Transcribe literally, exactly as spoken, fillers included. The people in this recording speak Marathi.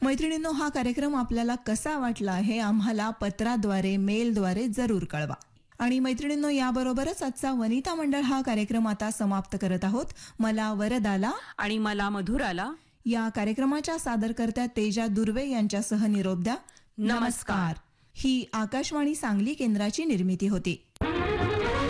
मैत्रिणींनो, हा कार्यक्रम आपल्याला कसा वाटला हे आम्हाला पत्राद्वारे, मेलद्वारे जरूर कळवा. आणि मैत्रिणींनो, याबरोबरच आजचा वनिता मंडळ हा कार्यक्रम आता समाप्त करत आहोत. मला वरदाला आणि मला मधुराला या कार्यक्रमाच्या सादरकर्त्या तेजा दुर्वे यांच्यासह निरोप द्या. नमस्कार. ही आकाशवाणी सांगली केंद्राची निर्मिती होती.